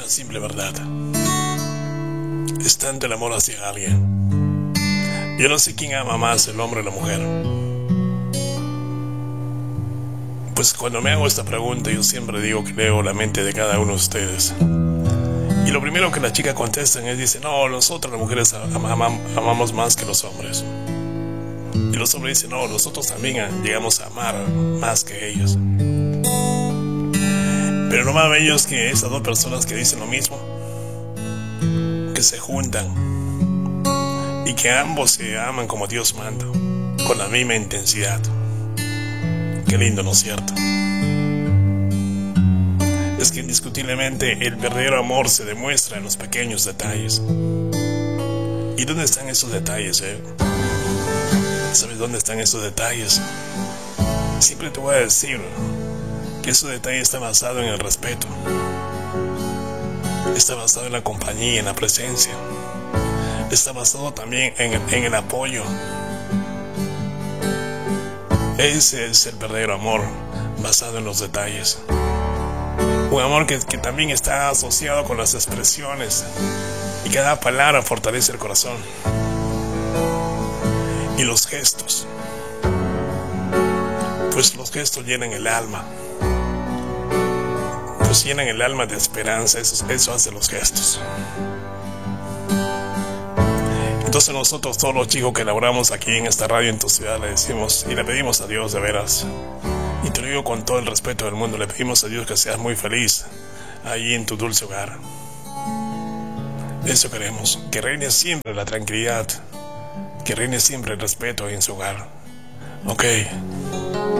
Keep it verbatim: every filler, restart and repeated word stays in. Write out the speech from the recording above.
una simple verdad. Es tanto el amor hacia alguien. Yo no sé quién ama más, el hombre o la mujer. Pues cuando me hago esta pregunta, yo siempre digo que leo la mente de cada uno de ustedes. Y lo primero que las chicas contestan es, dicen, no, nosotros las mujeres am am amamos más que los hombres. Y los hombres dicen, no, nosotros también llegamos a amar más que ellos. Pero lo más bello es que esas dos personas que dicen lo mismo, que se juntan y que ambos se aman como Dios manda, con la misma intensidad. Qué lindo, ¿no es cierto? Es que indiscutiblemente el verdadero amor se demuestra en los pequeños detalles. ¿Y dónde están esos detalles, eh? ¿Sabes dónde están esos detalles? Siempre te voy a decir que esos detalles están basados en el respeto. Está basado en la compañía, en la presencia. Está basado también en el, en el apoyo. Ese es el verdadero amor, basado en los detalles. Un amor que, que también está asociado con las expresiones. Y cada palabra fortalece el corazón. Y los gestos. Pues los gestos llenan el alma. Pues llenan el alma de esperanza. Eso, eso hace los gestos. Entonces nosotros, todos los chicos que laboramos aquí en esta radio en tu ciudad, le decimos y le pedimos a Dios de veras, y te lo digo con todo el respeto del mundo, le pedimos a Dios que seas muy feliz allí en tu dulce hogar. Eso queremos, que reine siempre la tranquilidad, que reine siempre el respeto ahí en su hogar. Ok.